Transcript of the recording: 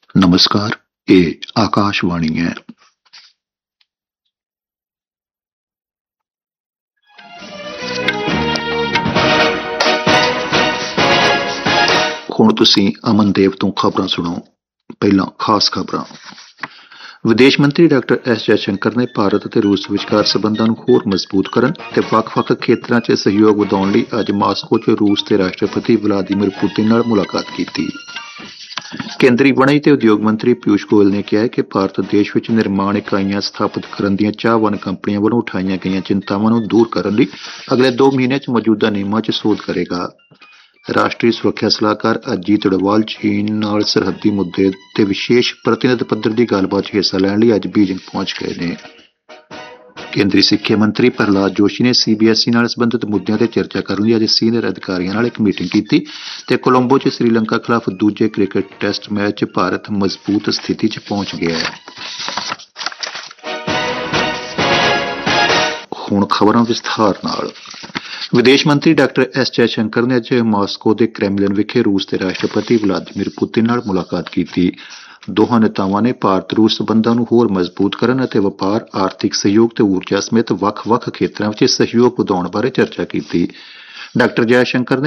नमस्कार, ये आकाशवाणी है। ਹੁਣ ਤੁਸੀਂ ਅਮਨ ਦੇਵ ਤੋਂ ਖਬਰਾਂ ਸੁਣੋ। ਪਹਿਲਾਂ ਖਾਸ ਖਬਰਾਂ। ਵਿਦੇਸ਼ ਮੰਤਰੀ ਡਾਕਟਰ ਐਸ ਜੈਸ਼ੰਕਰ ਨੇ ਭਾਰਤ ਅਤੇ ਰੂਸ ਵਿਚਕਾਰ ਸਬੰਧਾਂ ਨੂੰ ਹੋਰ ਮਜ਼ਬੂਤ ਕਰਨ ਤੇ ਵੱਖ-ਵੱਖ ਖੇਤਰਾਂ 'ਚ ਸਹਿਯੋਗ ਵਧਾਉਣ ਲਈ ਅੱਜ ਮਾਸਕੋ 'ਚ ਰੂਸ ਦੇ ਰਾਸ਼ਟਰਪਤੀ ਵਲਾਦੀਮੀਰ ਪੁਤਿਨ ਨਾਲ ਮੁਲਾਕਾਤ ਕੀਤੀ। ਕੇਂਦਰੀ ਵਣਜ ਤੇ ਉਦਯੋਗ ਮੰਤਰੀ ਪਿਊਸ਼ ਗੋਇਲ ਨੇ ਕਿਹਾ ਕਿ ਭਾਰਤ ਦੇਸ਼ ਵਿੱਚ ਨਿਰਮਾਣ ਇਕਾਈਆਂ ਸਥਾਪਿਤ ਕਰਨ ਦੀਆਂ ਚਾਹਵਾਨ ਕੰਪਨੀਆਂ ਵੱਲੋਂ ਉਠਾਈਆਂ ਗਈਆਂ ਚਿੰਤਾਵਾਂ ਨੂੰ ਦੂਰ ਕਰਨ ਲਈ ਅਗਲੇ 2 ਮਹੀਨਿਆਂ 'ਚ ਮੌਜੂਦਾ ਨਿਯਮਾਂ 'ਚ ਸੋਧ ਕਰੇਗਾ। ਰਾਸ਼ਟਰੀ ਸੁਰੱਖਿਆ ਸਲਾਹਕਾਰ ਅਜੀਤ ਡੋਵਾਲ ਚੀਨ ਨਾਲ ਸਰਹੱਦੀ ਮੁੱਦੇ ਤੇ ਵਿਸ਼ੇਸ਼ ਪ੍ਰਤੀਨਿਧ ਪੱਧਰ ਦੀ ਗੱਲਬਾਤ 'ਚ ਹਿੱਸਾ ਲੈਣ ਲਈ ਅੱਜ ਬੀਜਿੰਗ ਪਹੁੰਚ ਗਏ ਨੇ। ਕੇਂਦਰੀ ਸਿੱਖਿਆ ਮੰਤਰੀ ਪ੍ਰਹਲਾਦ ਜੋਸ਼ੀ ਨੇ CBSE ਨਾਲ ਸੰਬੰਧਿਤ ਮੁੱਦਿਆਂ ਤੇ ਚਰਚਾ ਕਰਨ ਲਈ ਅੱਜ ਸੀਨੀਅਰ ਅਧਿਕਾਰੀਆਂ ਨਾਲ ਇੱਕ ਮੀਟਿੰਗ ਕੀਤੀ ਤੇ ਕੋਲੰਬੋ 'ਚ ਸ੍ਰੀਲੰਕਾ ਖਿਲਾਫ ਦੂਜੇ ਕ੍ਰਿਕਟ ਟੈਸਟ ਮੈਚ 'ਚ ਭਾਰਤ ਮਜ਼ਬੂਤ ਸਥਿਤੀ 'ਚ ਪਹੁੰਚ ਗਿਆ ਹੈ। ਹੁਣ ਖਬਰਾਂ ਵਿਸਥਾਰ ਨਾਲ। ਵਿਦੇਸ਼ ਮੰਤਰੀ ਡਾਕਟਰ ਐਸ ਜੈਸ਼ੰਕਰ ਨੇ ਅੱਜ ਮਾਸਕੋ ਦੇ ਕ੍ਰੈਮਲਿਨ ਵਿਖੇ ਰੂਸ ਦੇ ਰਾਸ਼ਟਰਪਤੀ ਵਲਾਦੀਮੀਰ ਪੁਤਿਨ ਨਾਲ ਮੁਲਾਕਾਤ ਕੀਤੀ। ਦੋਹਾਂ ਨੇਤਾਵਾਂ ਨੇ ਭਾਰਤ-ਰੂਸ ਸਬੰਧਾਂ ਨੂੰ ਹੋਰ ਮਜ਼ਬੂਤ ਕਰਨ ਅਤੇ ਵਪਾਰ, ਆਰਥਿਕ ਸਹਿਯੋਗ ਤੇ ਊਰਜਾ ਸਮੇਤ ਵੱਖ-ਵੱਖ ਖੇਤਰਾਂ ਵਿੱਚ ਸਹਿਯੋਗ ਵਧਾਉਣ ਬਾਰੇ ਚਰਚਾ ਕੀਤੀ। ਡਾਕਟਰ ਜੈਸ਼ੰਕਰ